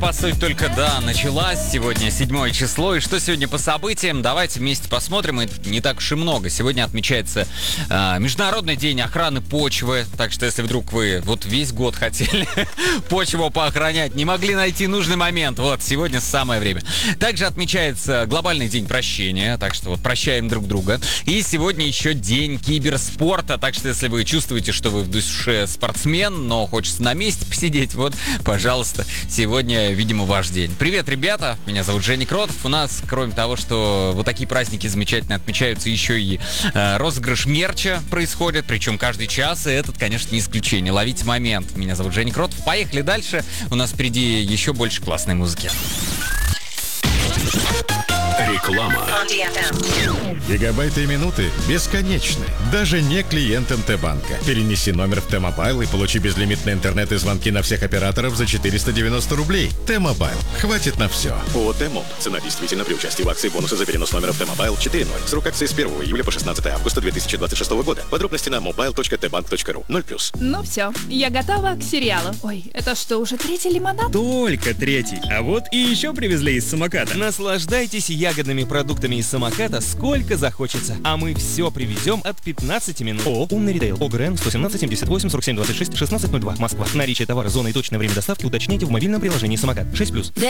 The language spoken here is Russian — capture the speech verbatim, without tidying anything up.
по сути, только, да, началась. Сегодня седьмое число. И что сегодня по событиям? Давайте вместе посмотрим. И не так уж и много. Сегодня отмечается э, Международный день охраны почвы. Так что, если вдруг вы вот весь год хотели почву поохранять, не могли найти нужный момент, вот, сегодня самое время. Также отмечается Глобальный день прощения. Так что вот прощаем друг друга. И сегодня еще день киберспорта. Так что, если вы чувствуете, что вы в душе спортсмен, но хочется на месте посидеть, вот, пожалуйста, сегодня, видимо, ваш день. Привет, ребята, меня зовут Женя Кротов. У нас, кроме того, что вот такие праздники замечательно отмечаются, еще и э, розыгрыш мерча происходит, причем каждый час, и этот, конечно, не исключение. Ловите момент. Меня зовут Женя Кротов. Поехали дальше. У нас впереди еще больше классной музыки. Реклама. Гигабайты и минуты бесконечны. Даже не клиент эм тэ-банка. Перенеси номер в Т-Мобайл и получи безлимитный интернет и звонки на всех операторов за четыреста девяносто рублей. Т-Мобайл. Хватит на все. ООО «Т-Моб». Цена действительно при участии в акции бонусы за перенос номера в Т-Мобайл четыре ноль. Срок акции с первого июля по шестнадцатое августа две тысячи двадцать шестого года. Подробности на мобайл точка тэ банк точка ру. ноль плюс. Ну все, я готова к сериалу. Ой, это что, уже третий лимонад? Только третий. А вот и еще привезли из самоката. Наслаждайтесь ягодными продуктами из самоката сколько захочется. А мы все привезем от пятнадцати минут. О, умный ритейл. ОГРН сто семнадцать семьдесят восемь сорок семь двадцать шесть шестнадцать ноль два. Москва. Наличие товара, зона и точное время доставки уточняйте в мобильном приложении самокат. шесть плюс.